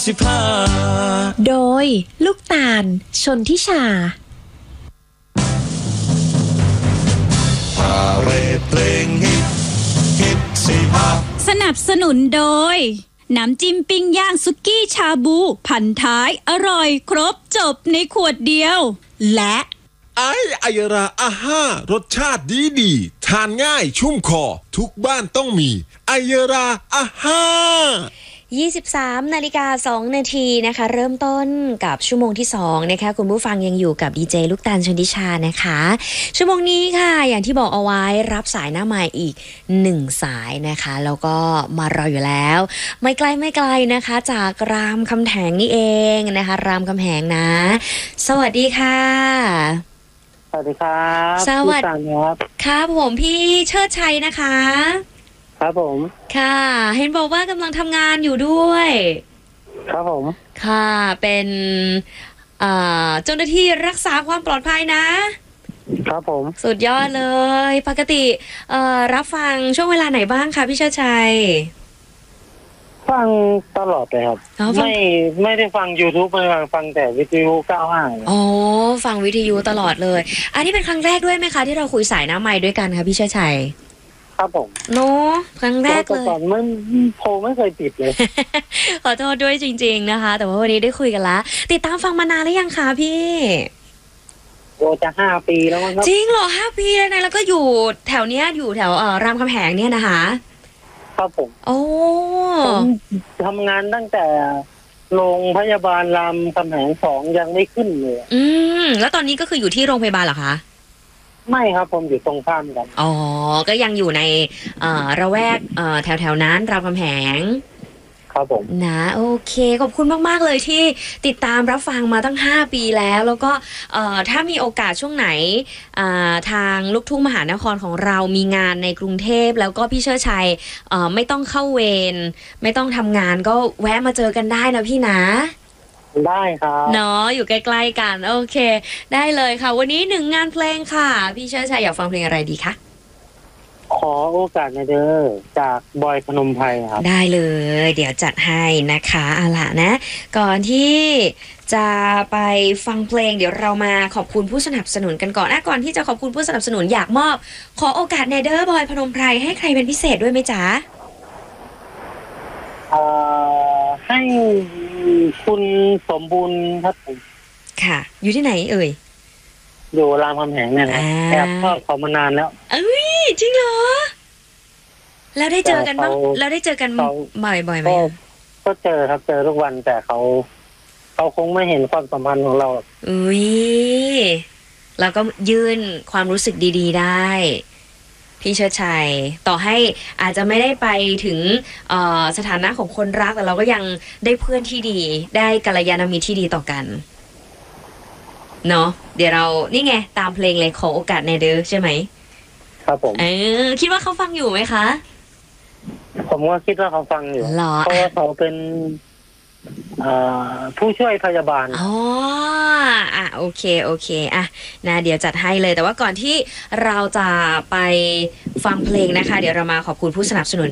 15โดยลูกตาลชนทิชาพาเรดเพลงฮิต15 สนับสนุนโดยน้ำจิ้มปิ้งย่างสุกี้ชาบูพันท้ายอร่อยครบจบในขวดเดียวและไอยราอาห้ารสชาติดีทานง่ายชุ่มคอทุกบ้านต้องมีไอยราอาห้า 23:02 นาทีนะคะเริ่มต้นกับชั่วโมงที่2นะคะคุณผู้ฟังยังอยู่กับดีเจลูกตาลชนทิชานะคะชั่วโมงนี้ค่ะอย่างที่บอกเอาไว้รับสายหน้าใหม่อีก1สายนะคะแล้วก็มารออยู่แล้วไม่ไกลนะคะจากรามคำแหงนี่เองนะคะรามคำแหงนะสวัสดีค่ะสวัสดีครับสวัสดีครับผมพี่เชิดชัยนะคะครับผมค่ะเห็นบอกว่ากำลังทำงานอยู่ด้วยครับผมค่ะเป็นเจ้าหน้าที่รักษาความปลอดภัยนะครับผมสุดยอดเลยปกติรับฟังช่วงเวลาไหนบ้างคะพี่เชิดชัยฟังตลอดเลยครับไม่ได้ฟัง YouTube ไม่ฟังแต่วิทยุ95 อ๋อฟังวิทยุตลอดเลยอันนี้เป็นครั้งแรกด้วยไหมคะที่เราคุยสายหน้าไมค์ด้วยกันคะพี่เชิดชัยครับผมเนาะครั้งแรกเลยก่อนไม่เคยติดเลยขอโทษด้วยจริงๆนะคะแต่ว่าวันนี้ได้คุยกันละติดตามฟังมานานหรือยังคะพี่โอ้จะ5 ปีแล้วมั้งครับจริงเหรอ5 ปีเลยนะแล้วก็อยู่แถวเนี้ยอยู่แถวรามคำแหงเนี่ยนะคะครับผมโอ้ผมทำงานตั้งแต่โรงพยาบาลรามคำแหง2ยังไม่ขึ้นเลยแล้วตอนนี้ก็คืออยู่ที่โรงพยาบาลเหรอคะไม่ครับผมอยู่ตรงข้ามกันอ๋อก็ยังอยู่ในระแวกแถวนั้นรามคำแหงครับผมนะโอเคขอบคุณมากๆเลยที่ติดตามรับฟังมาตั้ง5 ปีแล้วก็ถ้ามีโอกาสช่วงไหนทางลูกทุ่งมหานครของเรามีงานในกรุงเทพแล้วก็พี่เชิดชัยไม่ต้องเข้าเวรไม่ต้องทำงานก็แวะมาเจอกันได้นะพี่นะได้ครับเนาะอยู่ใกล้ๆกันโอเคได้เลยค่ะวันนี้1 งานเพลงค่ะพี่เชิดชัยอยากฟังเพลงอะไรดีคะขอโอกาสนะเด้อจากบอยพนมไพรครับได้เลยเดี๋ยวจัดให้นะคะเอาล่ะนะก่อนที่จะไปฟังเพลงเดี๋ยวเรามาขอบคุณผู้สนับสนุนกันก่อนก่อนที่จะขอบคุณผู้สนับสนุนอยากมอบขอโอกาสนะเด้อบอยพนมไพรให้ใครเป็นพิเศษด้วยไหมจ๊ะให้คุณสมบูรณ์ครับผมค่ะอยู่ที่ไหนเอ่ยอยู่รามคำแหงเนี่ยนะแอบชอบเขามานานแล้วเอ้ยจริงเหรอแล้วได้เจอกันบ้างแล้วได้เจอกันบ่อยไหมก็เจอครับเจอทุกวันแต่เขาคงไม่เห็นความสัมพันธ์ของเราอุ้ยเราก็ยื่นความรู้สึกดีๆได้พี่เชิดชัยต่อให้อาจจะไม่ได้ไปถึงสถานะของคนรักแต่เราก็ยังได้เพื่อนที่ดีได้กัลยาณมิตรที่ดีต่อกันเนาะเดี๋ยวเรานี่ไงตามเพลงเลยขอโอกาสในเด้อใช่ไหมครับผมคิดว่าเขาฟังอยู่ไหมคะผมก็คิดว่าเขาฟังอยู่เพราะว่าเขาเป็นผู้ช่วยพยาบาลโอเคนะเดี๋ยวจัดให้เลยแต่ว่าก่อนที่เราจะไปฟังเพลงนะคะเดี๋ยวเรามาขอบคุณผู้สนับสนุน